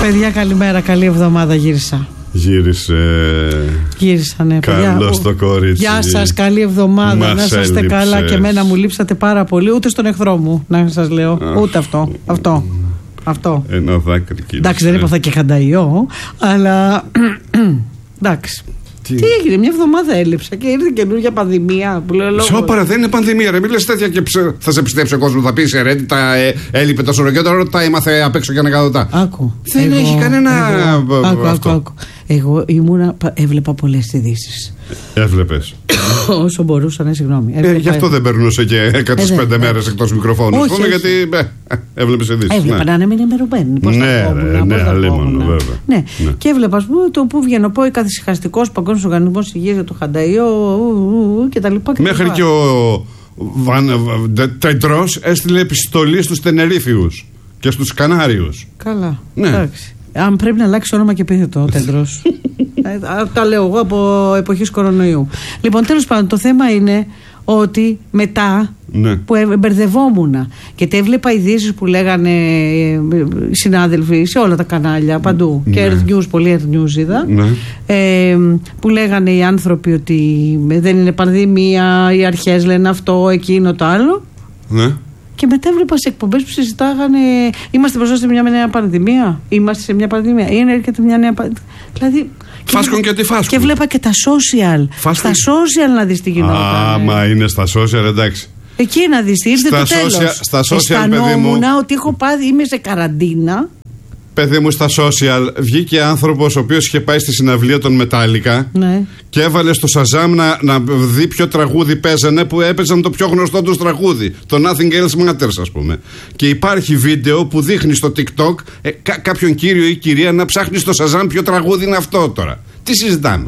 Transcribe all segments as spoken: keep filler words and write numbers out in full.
Παιδιά, καλημέρα, καλή εβδομάδα. Γύρισα. Γύρισε. Γύρισα, ναι, παιδιά. Καλώς το κορίτσι. Γεια σας, καλή εβδομάδα. Μας να είστε έλειψες. καλά και εμένα μου λείψατε πάρα πολύ. Ούτε στον εχθρό μου, να σας λέω. Αχ. Ούτε αυτό. Αυτό. Αυτό. Ένα δάκρυ, κύριε. Εντάξει, δεν είπα και χανταϊό, αλλά. Εντάξει. Τι, Τι έγινε, μια εβδομάδα έλειψα και ήρθε καινούργια πανδημία που λέω λόγω. Σόπαρα, δεν είναι πανδημία, ρε. Μην λες τέτοια και ψε... θα σε πιστέψει ο κόσμος. Θα πει σε ρε, τα ε, έλειπε τόσο και τώρα τα έμαθε απ' έξω για να εκατοτά. Άκου. Δεν εγώ, έχει κανένα. Εγώ, άκου, αυτό. άκου, άκου. Εγώ ήμουνα, έβλεπα πολλές ειδήσεις. Έβλεπες. Όσο μπορούσα, ναι, συγγνώμη. Ε, γι' αυτό δεν περνούσε και εκατό πέντε ε, μέρες εκτός μικροφώνου. Όχι, πούμε, όχι. γιατί ε, έβλεπες ειδήσεις. Έβλεπα να είναι ενημερωμένοι. Ναι, ρε, ναι, αλίμονο, βέβαια. Ναι. Ναι. Και έβλεπα, ας πούμε, το που βγαίνω πω, ο καθησυχαστικός Παγκόσμιος Οργανισμός Υγείας για το χανταϊό κτλ. Μέχρι και ο Τεντρός έστειλε επιστολή στους Τενερίφιους και στους Κανάριους. Καλά. Ναι. Εντάξει. Αν πρέπει να αλλάξει όνομα και επίθετο ο Τέντρος. Τα λέω εγώ από εποχής κορονοϊού. Λοιπόν, τέλος πάντων, το θέμα είναι ότι μετά ναι. που μπερδευόμουν και έβλεπα ειδήσεις που λέγανε οι συνάδελφοι σε όλα τα κανάλια παντού, ναι. και Earth News, πολύ Earth News είδα, ναι. ε, που λέγανε οι άνθρωποι ότι δεν είναι πανδημία, οι αρχές λένε αυτό, εκείνο, το άλλο. Ναι. Και μετά έβλεπα σε εκπομπές που συζητάγανε, είμαστε μπροστά σε μια νέα πανδημία, είμαστε σε μια πανδημία, ή έρχεται μια νέα πανδημία. Δηλαδή. Φάσκουν και αντιφάσκουν. Και βλέπα και τα social. Φάσκουν. Στα social να δεις τι γινόταν. Άμα είναι στα social, εντάξει. Εκεί να δεις τι ήρθε το social, τέλος. Στα social, αισθανόμουν παιδί μου, ότι έχω πάει, είμαι σε καραντίνα. παιδί μου, στα social βγήκε άνθρωπος ο οποίος είχε πάει στη συναυλία των Μετάλλικα, ναι. και έβαλε στο Shazam να, να δει ποιο τραγούδι παίζανε, που έπαιζαν το πιο γνωστό τους τραγούδι, το Nothing Else Matters, ας πούμε. Και υπάρχει βίντεο που δείχνει στο TikTok ε, κά, κάποιον κύριο ή κυρία να ψάχνει στο Shazam ποιο τραγούδι είναι αυτό τώρα. Τι συζητάμε?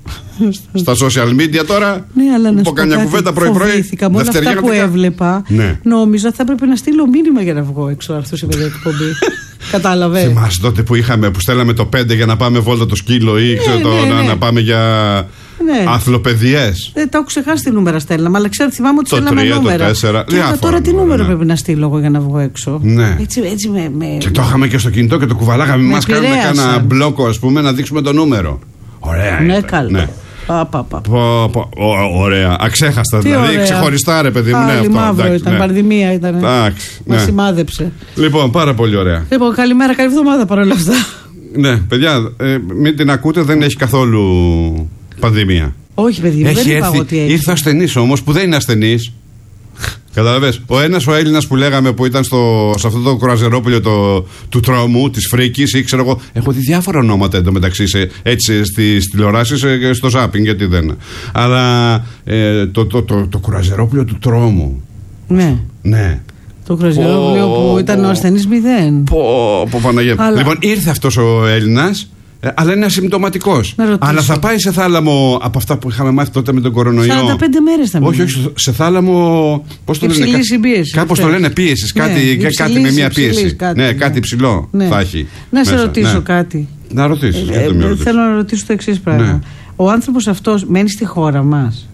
Στα social media τώρα. Ναι, αλλά να σου πω καμιά κουβέντα πρωί-πρωί. Φοβήθηκα με όλα αυτά που έβλεπα. Ναι. Νόμιζα θα έπρεπε να στείλω μήνυμα για να βγω έξω να έρθω σε παιδιά εκπομπή. Κατάλαβε. Θυμάσαι τότε που είχαμε, που στέλναμε το πέντε για να πάμε βόλτα το σκύλο ή ναι, ξέρω, το, ναι, ναι. Να, να πάμε για ναι. αθλοπαιδιές. Δεν τα έχω ξεχάσει τι νούμερα στέλναμε, αλλά ξέρω, θυμάμαι ότι το στέλναμε τρία, νούμερα. Το τέσσερα, και τώρα νούμερα, τι νούμερο ναι. πρέπει να στείλω εγώ για να βγω έξω. Ναι. Έτσι, έτσι με, με... Και το είχαμε και στο κινητό και το κουβαλάγαμε. Μας κάνουμε κάνα μπλόκο, ας πούμε, να δείξουμε το νούμερο. Ωραία. Ναι, καλά. Ναι. Πα, πα, πα. Πο, πο, ο, ωραία. Αξέχαστα, τι δηλαδή. Ωραία. Ξεχωριστά, ρε παιδί μου. Άλλη ναι, αυτό. Μαύρο εντάξει, ήταν. ναι. Πανδημία ήταν. Εντάξει. Μας ναι. σημάδεψε. Λοιπόν, πάρα πολύ ωραία. Λοιπόν, καλημέρα, καλή εβδομάδα παρόλα αυτά. Ναι, παιδιά, ε, μην την ακούτε, δεν έχει καθόλου πανδημία. Όχι, παιδί μου, δεν είπα εγώ ότι έχει. Ήρθε ασθενής όμως που δεν είναι ασθενής. Καταλαβες. Ο ένας ο Έλληνας που λέγαμε που ήταν στο, σε αυτό το κρουαζερόπουλο το, του τρόμου, της Φρίκης ή ξέρω εγώ. Έχω δει διάφορα ονόματα εντωμεταξύ σε, έτσι στις τηλεοράσεις και στο ζάπινγκ, γιατί δεν. Αλλά ε, το, το, το, το, το κρουαζερόπουλο του τρόμου. Ναι. Ναι. Το κρουαζερόπουλο που πω, ήταν πω, ο ασθενής μηδέν. Πω, πω, Παναγία. Αλλά... Λοιπόν, ήρθε αυτός ο Έλληνας. Αλλά είναι ασυμπτωματικός. Αλλά θα πάει σε θάλαμο από αυτά που είχαμε μάθει τότε με τον κορονοϊό. σαράντα πέντε μέρες θα μείνει. Όχι, όχι, σε θάλαμο. Πώς το λένε, κάπως το λένε πίεσης. Ναι, κάτι, υψηλής, κάτι με μια πίεση. Κάτι, ναι, κάτι υψηλό ναι. θα έχει. Να μέσα. σε ρωτήσω ναι. κάτι. Να ρωτήσεις. Ε, ε, θέλω να ρωτήσω το εξής πράγμα. Ναι. Ο άνθρωπος αυτός μένει στη χώρα μας.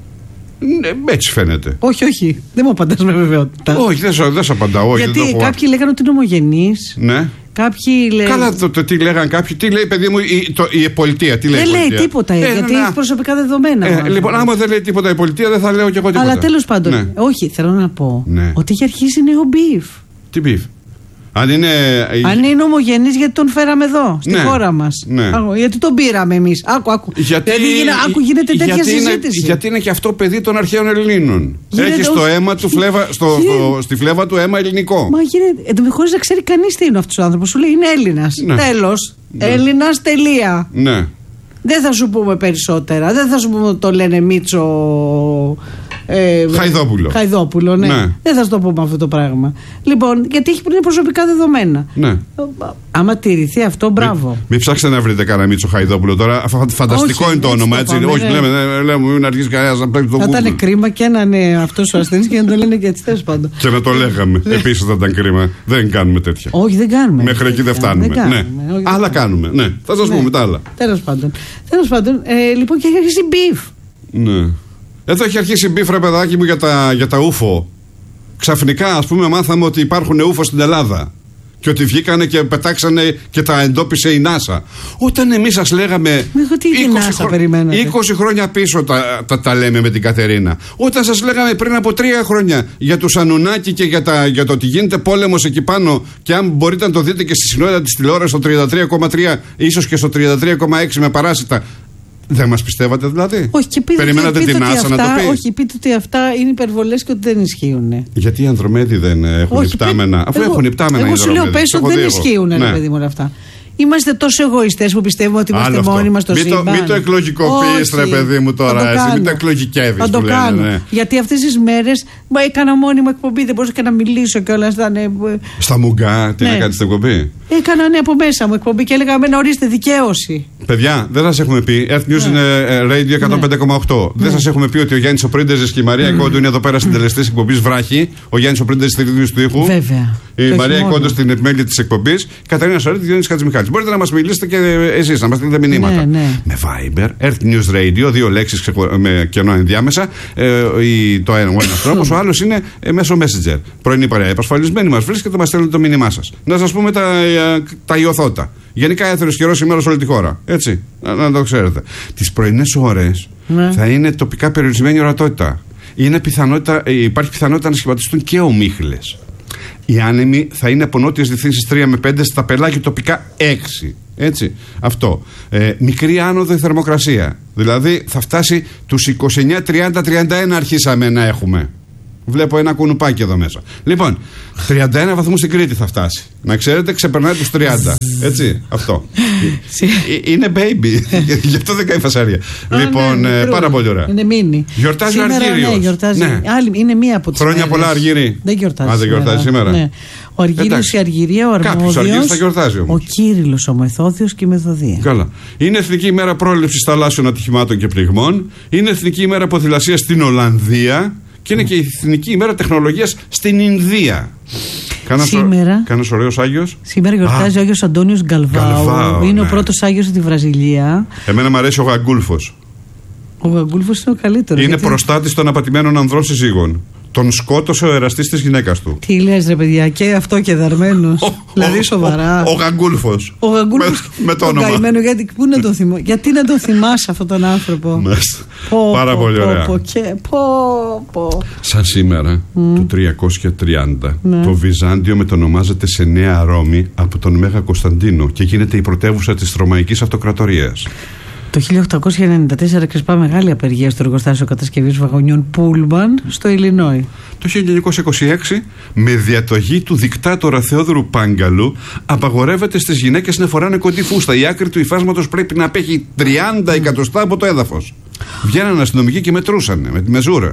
Ναι, έτσι φαίνεται. Όχι, όχι. Δεν μου απαντάς με βεβαιότητα. Όχι, δεν σου, δεν σου απαντάω. Όχι, γιατί δεν το κάποιοι λέγανε ότι είναι ομογενείς. Ναι. Κάποιοι λένε. Καλά, το, το τι λέγανε κάποιοι. Τι λέει, παιδί μου, η, το, η πολιτεία. Τι λέει, δεν η λέει πολιτεία. τίποτα, ε, γιατί να, έχει προσωπικά δεδομένα. Ε, λοιπόν, άμα δεν λέει τίποτα η πολιτεία, δεν θα λέω κι εγώ τίποτα. Αλλά τέλος πάντων. Ναι. Όχι, θέλω να πω ναι. ότι έχει αρχίσει νέο μπιφ. Τι μπιφ? Αν είναι, Αν είναι ομογενής, γιατί τον φέραμε εδώ, στη ναι, χώρα μας. Ναι. Άκου, γιατί τον πήραμε εμείς. Άκου, άκου. Γιατί, γιατί γίνε, άκου γίνεται τέτοια γιατί συζήτηση. Είναι, γιατί είναι και αυτό παιδί των αρχαίων Ελλήνων. Γίνεται έχει στο ως... αίμα του φλέβα, στο, στο, στη φλέβα του αίμα ελληνικό. Μα γίνεται. Χωρίς να ξέρει κανείς τι είναι αυτός ο άνθρωπος. Σου λέει είναι Έλληνας. Ναι. Τέλος. Ναι. Έλληνας, τελεία. Ναι. Δεν θα σου πούμε περισσότερα. Δεν θα σου πούμε ότι το λένε Μίτσο. Ε, Χαϊδόπουλο. Χαϊδόπουλο, ναι. ναι. Δεν θα σου το πούμε αυτό το πράγμα. Λοιπόν, γιατί έχει πριν προσωπικά δεδομένα. Ναι. Άμα τηρηθεί αυτό, μπράβο. Μην μη ψάξετε να βρείτε κανένα Μίτσο Χαϊδόπουλο τώρα. Φανταστικό όχι, είναι το όνομα, έτσι. Πάμε, όχι, ναι. λέμε, λέμε, μην αρχίσει κανένα να παίρνει το Google. Θα ήταν κρίμα και να είναι αυτό ο ασθενής και να το λένε και έτσι, τέλος πάντων. Και να το λέγαμε. Επίσης θα ήταν κρίμα. Δεν κάνουμε τέτοια. Όχι, δεν κάνουμε. Μέχρι εκεί δεν φτάνουμε. Δεν κάνουμε. Ναι. Όχι, άλλα κάνουμε. Ναι. Θα σας ναι. πούμε τα άλλα. Τέλος πάντων. Τέλος πάντων, ε, λοιπόν, και έχει αρχίσει μπιφ. Ναι. Εδώ έχει αρχίσει μπιφ, ρε παιδάκι μου, για τα, για τα ούφο. Ξαφνικά, ας πούμε, μάθαμε ότι υπάρχουν ούφο στην Ελλάδα. Και ότι βγήκανε και πετάξανε και τα εντόπισε η NASA. Όταν εμείς σας λέγαμε. είκοσι χρόνια πίσω τα, τα, τα λέμε με την Κατερίνα. Όταν σας λέγαμε πριν από τρία χρόνια για τους Ανουνάκη και για, τα, για το ότι γίνεται πόλεμος εκεί πάνω, και αν μπορείτε να το δείτε και στη συνότητα της τηλεόρασης στο τριάντα τρία κόμμα τρία, ίσως και στο τριάντα τρία κόμμα έξι με παράσιτα. Δεν μας πιστεύατε δηλαδή? Όχι, και πείτε, περιμένατε πείτε την NASA να το πει? Όχι, πείτε ότι αυτά είναι υπερβολές και ότι δεν ισχύουν. Γιατί οι Ανδρομέδοι δεν έχουν όχι, υπτάμενα? Αφού εγώ, έχουν υπτάμενα. Εγώ σου λέω πες ότι δεν ισχύουν, ναι. Ρε παιδί μου, όλα αυτά. Είμαστε τόσο εγωιστές που πιστεύουμε ότι είμαστε μόνοι μας στο σύμπαν. Μην το εκλογικοποιείς, ρε παιδί μου, τώρα. Εσύ μην το εκλογικεύεις. Θα το κάνω. Ναι. Γιατί αυτές τις μέρες έκανα μόνη μου εκπομπή, δεν μπορούσα και να μιλήσω και όλα αυτά. Ναι. Στα μουγκά, τι ναι. να κάνεις την εκπομπή? Έκανα ναι, από μέσα μου εκπομπή και έλεγα να ορίστε δικαίωση. Παιδιά, δεν σας έχουμε πει. Earth News ναι. είναι Radio εκατόν πέντε κόμμα οκτώ. Ναι. Δεν σας έχουμε πει ότι ο Γιάννης ο Πρίντεζης και η Μαρία Κόντου είναι εδώ πέρα συντελεστές εκπομπής Βράχη. Ο Γιάννης ο Πρίντεζης στη ρύθμιση του ήχου. Βέβαια. Η Μαρία Κόντου στην επιμέλεια της εκπομπής. Καταρίνα Σαρίτη, Γιάννης Χατζημιχάλης. Μπορείτε να μας μιλήσετε και εσείς, να μας στείλετε μηνύματα. Ναι, ναι. Με Viber, Earth News Radio, δύο λέξεις με κενό ενδιάμεσα. Ε, το ένα, ο ένας τρόπος, ο άλλος είναι ε, μέσω Messenger. Πρωινή παρέα. Επασφαλισμένοι μας βρίσκεται, μας στέλνετε το μήνυμά σας. Να σας πούμε τα, τα ιωθώτα. Γενικά έθερος καιρός σήμερα σε όλη τη χώρα. Έτσι, να, να το ξέρετε. Τις πρωινές ώρες ναι. θα είναι τοπικά περιορισμένη ορατότητα. Είναι πιθανότητα, υπάρχει πιθανότητα να σχηματιστούν και ομίχλες. Οι άνεμοι θα είναι από νότιες διευθύνσεις τρία με πέντε, στα πελάγια τοπικά έξι. Έτσι, αυτό. Ε, μικρή άνοδο η θερμοκρασία. Δηλαδή θα φτάσει τους είκοσι εννιά, τριάντα, τριάντα ένα αρχίσαμε να έχουμε. Βλέπω ένα κουνουπάκι εδώ μέσα. Λοιπόν, τριάντα ένα βαθμούς στην Κρήτη θα φτάσει. Να ξέρετε, ξεπερνάει τους τριάντα. Έτσι, αυτό. Είναι baby. Γι' αυτό δεν κάνει φασαρία. Λοιπόν, πάρα πολύ ωραία. Είναι μίνι. Γιορτάζει ο Αργύριος. Ναι, γιορτάζει. Άλλη, είναι μία από τις χρόνια πολλά, Αργύρι. Δεν γιορτάζει. Α, δεν γιορτάζει σήμερα. Ναι. Ο Αργύριος, η Αργυρία, ο Αρμόδιος, θα γιορτάζει όμως. Ο Κύριλλος, ο Μεθόδιος και η Μεθοδία. Καλά. Είναι Εθνική ημέρα πρόληψης θαλάσσιων ατυχημάτων και πληγμών. Είναι Εθνική ημέρα ποδηλασίας στην Ολλανδία. Και είναι και η Εθνική ημέρα τεχνολογίας στην Ινδία. Σήμερα, Κάνας ωραίος Άγιος. Σήμερα γιορτάζει ο Άγιος Αντώνιος Γκαλβάου. Γκαλβάου είναι ναι. ο πρώτος Άγιος στη Βραζιλία. Εμένα μου αρέσει ο Γαγκούλφος. Ο Γαγκούλφος είναι ο καλύτερος. Είναι γιατί... προστάτης των απατημένων ανδρών συζύγων. Τον σκότωσε ο εραστής της γυναίκας του. Τι λες ρε παιδιά, και αυτό και δαρμένος. Δηλαδή σοβαρά. Ο, ο, ο Γαγκούλφος. Ο Γαγκούλφος. Με, με το όνομα. Καημένο, γιατί, πού να τον θυμώ, γιατί να τον θυμάσαι αυτόν τον άνθρωπο. πω, Πάρα πω, πολύ πω, ωραία. Πω, και, πω, πω. Σαν σήμερα, mm. το τριακόσια τριάντα, ναι. το Βυζάντιο μετονομάζεται σε Νέα Ρώμη από τον Μέγα Κωνσταντίνο και γίνεται η πρωτεύουσα της Ρωμαϊκής Αυτοκρατορίας. Το χίλια οκτακόσια ενενήντα τέσσερα ξεσπά μεγάλη απεργία στο εργοστάσιο κατασκευής βαγονιών Πούλμαν στο Ιλινόι. Το χίλια εννιακόσια είκοσι έξι, με διατογή του δικτάτορα Θεόδωρου Πάγκαλου, απαγορεύεται στις γυναίκες να φοράνε κοντή φούστα. Η άκρη του υφάσματος πρέπει να απέχει τριάντα εκατοστά από το έδαφος. Βγαίνανε αστυνομικοί και μετρούσανε με τη μεζούρα.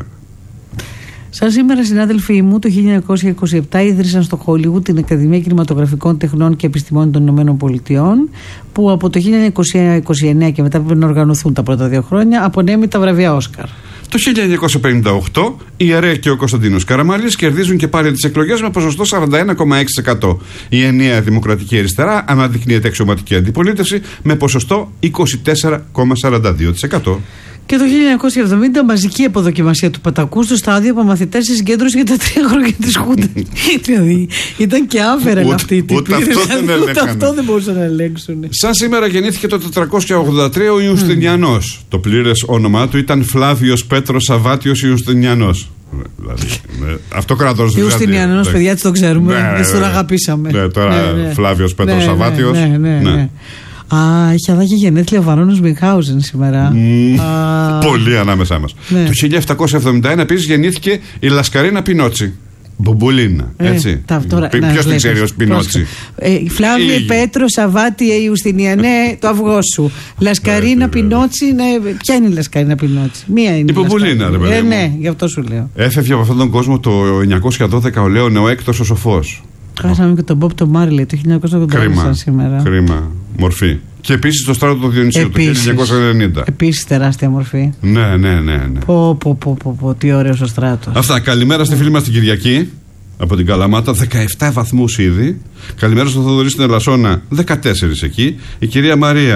Σαν σήμερα, συνάδελφοί μου, το χίλια εννιακόσια είκοσι επτά ίδρυσαν στο Χόλιγουτ την Ακαδημία Κινηματογραφικών Τεχνών και Επιστημών των Ηνωμένων Πολιτειών, που από το χίλια εννιακόσια είκοσι εννέα και μετά πρέπει να οργανωθούν τα πρώτα δύο χρόνια, απονέμει τα βραβεία Όσκαρ. Το χίλια εννιακόσια πενήντα οκτώ, η Ιερέα και ο Κωνσταντίνος Καραμαλής κερδίζουν και πάλι τις εκλογές με ποσοστό σαράντα ένα κόμμα έξι τοις εκατό. Η ενιαία Δημοκρατική Αριστερά αναδεικνύεται αξιωματική αντιπολίτευση με ποσοστό είκοσι τέσσερα κόμμα σαράντα δύο τοις εκατό. Και το χίλια εννιακόσια εβδομήντα, μαζική αποδοκιμασία του Πατακού στο στάδιο από μαθητές στη συγκέντρωση για τα τρία χρόνια της Χούντα. Δηλαδή ήταν και άφεραν αυτοί οι τύποι. Ούτε αυτό δεν μπορούσαν να ελέγξουν. Σαν σήμερα γεννήθηκε το τετρακόσια ογδόντα τρία ο Ιουστινιανός. Mm. Το πλήρες όνομά του ήταν Φλάβιος Πέτρος Σαββάτιος Ιουστινιανός. Δηλαδή, αυτοκράτορας του Ιουστινιανός, παιδιά, έτσι το ξέρουμε. Έτσι τον αγαπήσαμε. Ναι, τώρα Φλάβιος Πέτρος Σαββάτιος. Ναι. Α, είχε αδάκι γενέθλια ο Βαρόνος Μινχάουζεν σήμερα. Mm, Α, πολύ ανάμεσά μας. Ναι. Το χίλια επτακόσια εβδομήντα ένα επίσης γεννήθηκε η Λασκαρίνα Πινότσι. Μπομπουλίνα, έτσι. Ε, Ποιος την ξέρει ως Πινότσι? Ε, Φλάβιε η... Πέτρο Σαββάτιε Ιουστινιανέ, το αυγό σου. Λασκαρίνα Πινότσι, ναι, ποια είναι η Λασκαρίνα Πινότσι? Μία είναι. Η Μπομπουλίνα, ρε παιδί. Ε, ναι, γι' αυτό σου λέω. Έφευγε από αυτόν τον κόσμο το εννιακόσια δώδεκα ο Λέων ο Έκτος ο Σοφός. Χάσαμε και τον Μπομπ το Μάρλι το χίλια εννιακόσια ογδόντα τέσσερα σήμερα. Κρίμα, μορφή. Και επίσης το Στράτο του Διονυσίου το χίλια εννιακόσια ενενήντα. Επίσης τεράστια μορφή. Ναι, ναι, ναι. ναι. Πω, πω, πω, πω, πω, τι ωραίος ο Στράτος. Αυτά. Καλημέρα στη φίλη μας την Κυριακή από την Καλαμάτα, δεκαεπτά βαθμούς ήδη. Καλημέρα στο Θοδωρή στην Ελασσόνα, δεκατέσσερα εκεί. Η κυρία Μαρία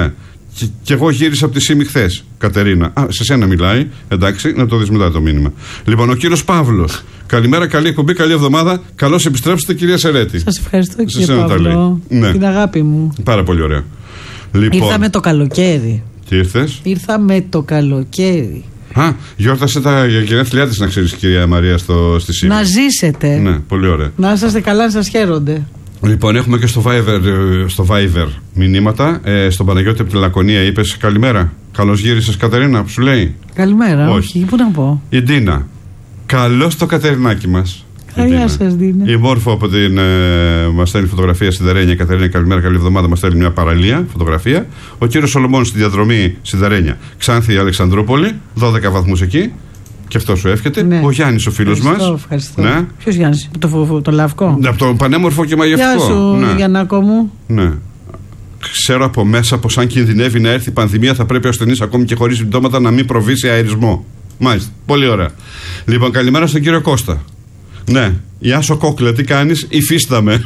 Και, και εγώ γύρισα από τη ΣΥΜΗ χθες, Κατερίνα. Α, σε σένα μιλάει. Εντάξει, να το δεις μετά το μήνυμα. Λοιπόν, ο κύριος Παύλος. Καλημέρα, καλή εκπομπή, καλή εβδομάδα. Καλώς επιστρέψτε, κυρία Σερέτη. Σας ευχαριστώ, κύριε Παύλο. Ναι. Την αγάπη μου. Πάρα πολύ ωραία. Λοιπόν, ήρθα με το καλοκαίρι. Τι ήρθες? Ήρθα με το καλοκαίρι. Α, γιόρτασε τα γενέθλιά της, να ξέρεις, κυρία Μαρία, στο, στη ΣΥΜΗ. Να ζήσετε. Ναι, πολύ ωραία. Να είσαστε καλά, να σας χαίρονται. Λοιπόν, έχουμε και στο Viber, στο Viber μηνύματα. Ε, στον Παναγιώτη από τη Λακωνία είπες καλημέρα. Καλώς γύρισες, Κατερίνα, που σου λέει. Καλημέρα, όχι, όχι πού να πω. Η Ντίνα. Καλώς το Κατερινάκι μας. Γεια σας, Ντίνα. Η Μόρφο από την. Ε, μας στέλνει φωτογραφία Σιδερένια. Κατερίνα, καλημέρα, καλή εβδομάδα. Μας στέλνει μια παραλία φωτογραφία. Ο κύριος Σολομών στη διαδρομή Σιδερένια. Ξάνθη Αλεξανδρούπολη, δώδεκα βαθμούς εκεί. Και αυτό σου εύχεται. Ναι. Ο Γιάννης, ο φίλος μας. Ευχαριστώ. Ναι. Ποιος Γιάννης, το, το, το λευκό. Από το πανέμορφο και μαγευτικό. Γεια σου, ναι. Γιαννάκο μου. Ναι. Ξέρω από μέσα πως αν κινδυνεύει να έρθει η πανδημία, θα πρέπει ο ασθενής ακόμη και χωρίς συμπτώματα να μην προβεί σε αερισμό. Μάλιστα. Πολύ ωραία. Λοιπόν, καλημέρα στον κύριο Κώστα. Ναι. Η Άσο Κόκλα, τι κάνεις? Υφίσταμε.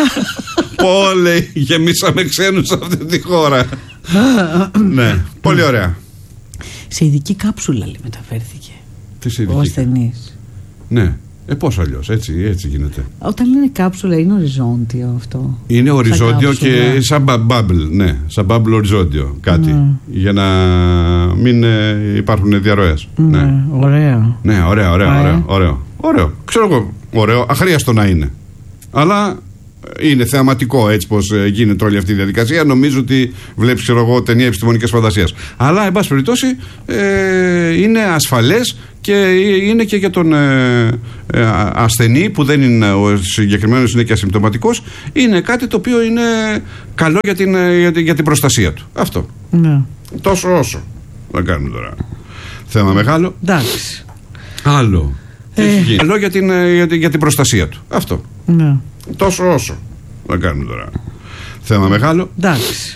Πω, λέει, γεμίσαμε ξένους σε αυτή τη χώρα. Ναι. Πολύ ωραία. Σε ειδική κάψουλα, λέει, μεταφέρθηκε. Ο ασθενής. Ναι. Ε, πώς αλλιώς, έτσι, έτσι γίνεται. Όταν λένε κάψουλα, είναι οριζόντιο αυτό? Είναι οριζόντιο και σαν bubble, ναι, σαν bubble οριζόντιο κάτι. Ναι. Για να μην ε, υπάρχουν διαρροές. Ναι, ναι. Ωραίο. Ναι, ωραίο, ωραίο, ωραίο, ωραίο. Ωραίο. Ξέρω εγώ, ωραίο, αχρίαστο να είναι. Αλλά είναι θεαματικό έτσι πως γίνεται όλη αυτή η διαδικασία. Νομίζω ότι βλέπεις, ξέρω εγώ, ταινία επιστημονικής φαντασίας. Αλλά, εν πάση περιπτώσει, ε, είναι ασφαλές και είναι και για τον ε, ε, ασθενή που δεν είναι ο συγκεκριμένος, είναι και ασυμπτωματικός. Είναι κάτι το οποίο είναι καλό για την, για την, για την προστασία του. Αυτό. Ναι. Τόσο όσο. Δεν κάνουμε τώρα θέμα μεγάλο. Εντάξει. Άλλο. Ε. Καλό για την, για, την, για την προστασία του. Αυτό. Ναι. Τόσο όσο. Δεν κάνουμε τώρα θέμα μεγάλο. Εντάξει.